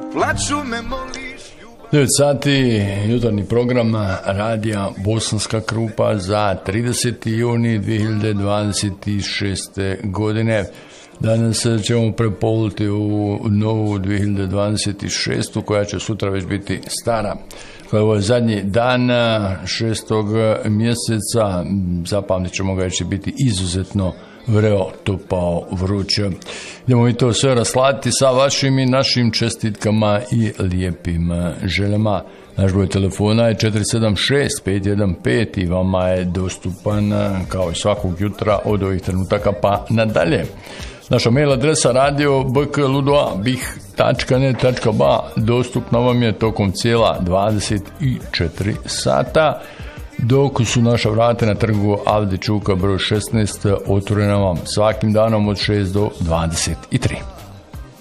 plaču me moliš. 9 sati, jutarnji program radija Bosanska Krupa za 30. juni 2026. godine. Danas ćemo prepoliti u novu 2026. koja će sutra već biti stara. Ovo je zadnji dan 6. mjeseca, zapamtit ćemo ga jer će biti izuzetno vreo, topao, vruće. Idemo mi to sve raslati sa vašim i našim čestitkama i lijepim željama. Naš broj telefona je 476-515 i vama je dostupan kao i svakog jutra od ovih trenutaka pa nadalje. Naša mail adresa radio bk.ludoa.bih.net.ba dostupna vam je tokom cijela 24 sata, dok su naša vrata na trgu Avde Čuka broj 16 otvorena vam svakim danom od 6 do 23.